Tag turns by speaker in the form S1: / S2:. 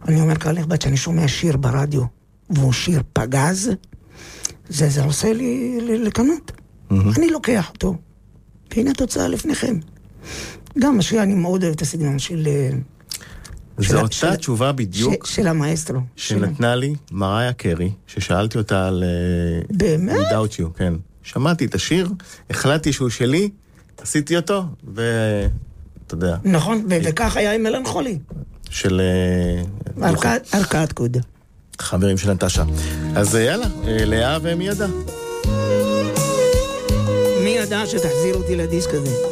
S1: אני אומר כאן לכבד שאני שומע שיר ברדיו, והוא שיר פגז, זה עושה לי לקנות. אני לוקח אותו. והנה התוצאה לפניכם. גם השיר, אני מאוד אוהב את הסגנון של...
S2: זו אותה תשובה בדיוק
S1: של המאסטרו.
S2: שנתנה לי מריה קרי, ששאלתי אותה על...
S1: באמת?
S2: Without You, כן. שמעתי את השיר, החלטתי שהוא שלי, עשיתי אותו, ואתה יודע.
S1: נכון, וכך היה עם מלנכולי.
S2: של...
S1: ארקעת קוד.
S2: חברים של נטשה. אז יאללה, לאה ומי ידע?
S1: מי ידע שתחזיר אותי לדיסק הזה?